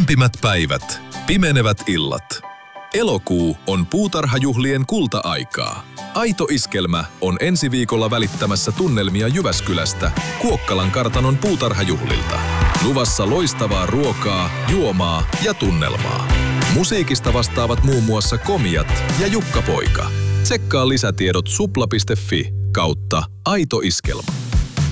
Lämpimät päivät, pimenevät illat. Elokuu on puutarhajuhlien kulta-aikaa. Aito iskelmä on ensi viikolla välittämässä tunnelmia Jyväskylästä Kuokkalan kartanon puutarhajuhlilta. Luvassa loistavaa ruokaa, juomaa ja tunnelmaa. Musiikista vastaavat muun muassa Komiat ja Jukka Poika. Tsekkaa lisätiedot supla.fi/Aito iskelma.